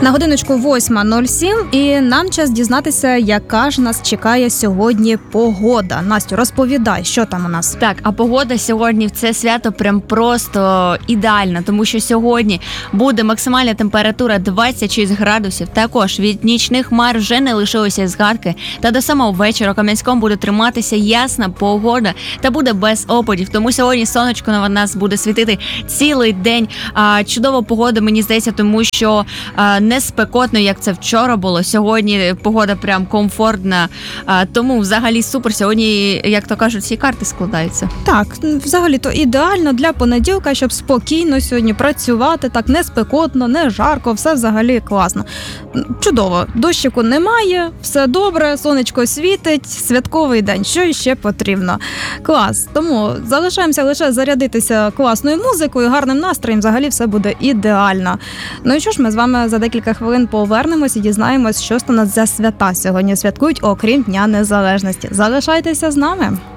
На годиночку 8:07 і нам час дізнатися, яка ж нас чекає сьогодні погода. Настю, розповідай, що там у нас? Так, а погода сьогодні в це свято прям просто ідеальна, тому що сьогодні буде максимальна температура 26 градусів. Також від нічних хмар вже не лишилося згадки. Та до самого вечора у Кам'янському буде триматися ясна погода та буде без опадів. Тому сьогодні сонечко на нас буде світити цілий день. Чудова погода, мені здається, тому що не спекотно, як це вчора було. Сьогодні погода прям комфортна, тому взагалі супер. Сьогодні, як то кажуть, всі карти складаються. Так, взагалі-то ідеально для понеділка, щоб спокійно сьогодні працювати, так не спекотно, не жарко, все взагалі класно. Чудово, дощику немає, все добре, сонечко світить, святковий день, що ще потрібно. Клас, тому залишаємося лише зарядитися класною музикою, гарним настроєм, взагалі все буде ідеально. Ну і що ж, ми з вами за декілька хвилин повернемось і дізнаємось, що ж то нас за свята сьогодні святкують, окрім Дня Незалежності. Залишайтеся з нами.